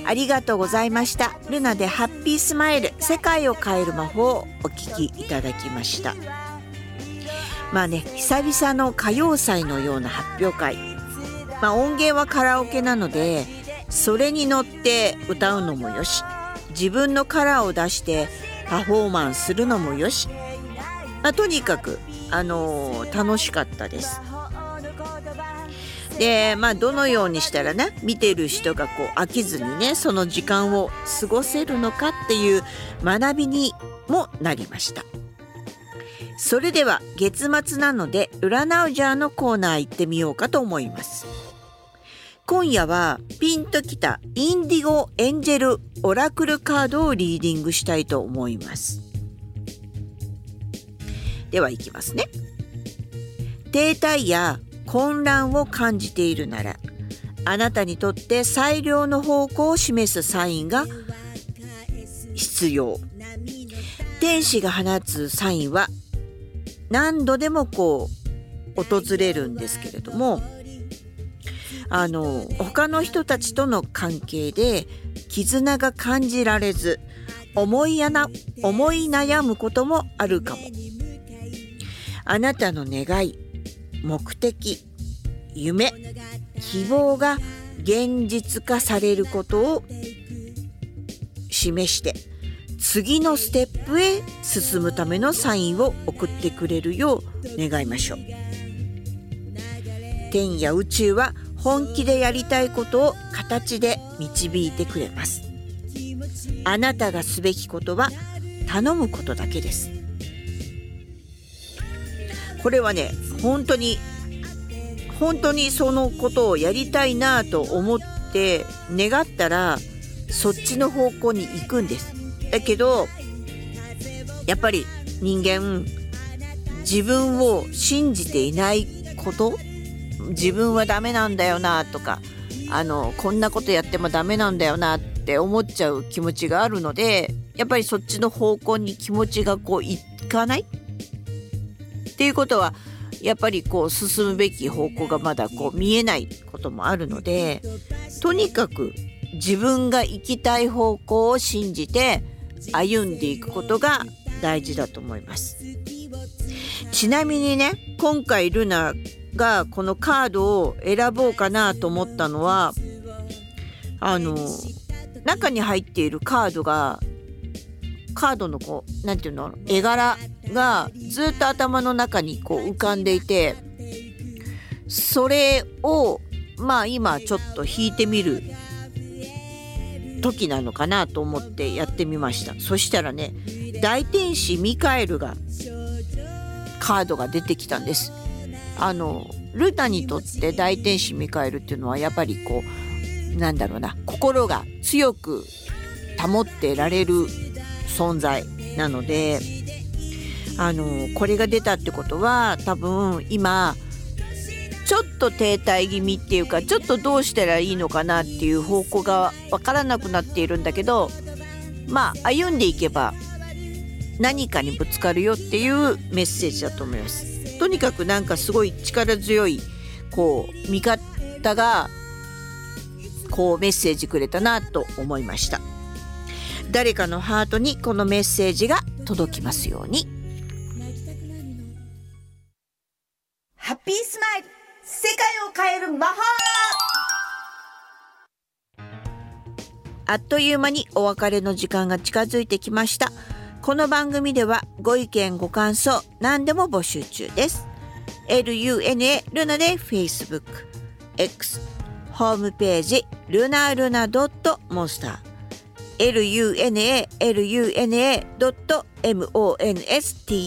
ありがとうございました。ルナでハッピースマイル、世界を変える魔法をお聞きいただきました。まあね、久々の歌謡祭のような発表会、音源はカラオケなのでそれに乗って歌うのもよし、自分のカラーを出してパフォーマンスするのもよし、とにかく楽しかったです。でどのようにしたらね、見てる人が飽きずにね、その時間を過ごせるのかっていう学びにもなりました。それでは月末なので占うジャーのコーナー行ってみようかと思います。今夜はピンときたインディゴエンジェルオラクルカードをリーディングしたいと思います。では行きますね。停滞や混乱を感じているなら、あなたにとって最良の方向を示すサインが必要。天使が放つサインは何度でも訪れるんですけれども、他の人たちとの関係で絆が感じられず思い悩むこともあるかも。あなたの願い、目的、夢、希望が現実化されることを示して、次のステップへ進むためのサインを送ってくれるよう願いましょう。天や宇宙は本気でやりたいことを形で導いてくれます。あなたがすべきことは頼むことだけです。これはね、本当にそのことをやりたいなと思って願ったらそっちの方向に行くんです。だけどやっぱり人間、自分を信じていないこと、自分はダメなんだよなとか、こんなことやってもダメなんだよなって思っちゃう気持ちがあるので、やっぱりそっちの方向に気持ちがいかないっていうことは、やっぱり進むべき方向がまだ見えないこともあるので、とにかく自分が行きたい方向を信じて歩んでいくことが大事だと思います。ちなみにね、今回ルナがこのカードを選ぼうかなと思ったのは、中に入っているカードのなんていうの、絵柄がずっと頭の中に浮かんでいて、それを今ちょっと引いてみる時なのかなと思ってやってみました。そしたらね、大天使ミカエルがカードが出てきたんです。ルナにとって大天使ミカエルっていうのはやっぱりなんだろうな、心が強く保ってられる存在なので、これが出たってことは多分今ちょっと停滞気味っていうか、ちょっとどうしたらいいのかなっていう方向がわからなくなっているんだけど、歩んでいけば何かにぶつかるよっていうメッセージだと思います。とにかくなんかすごい力強い味方がメッセージくれたなと思いました。誰かのハートにこのメッセージが届きますように。 ハッピースマイル、世界を変える魔法。 あっという間にお別れの時間が近づいてきました。この番組ではご意見ご感想何でも募集中です。LUNA ルナで Facebook、X、ホームページルナルナ.monster、 LUNA LUNA.monster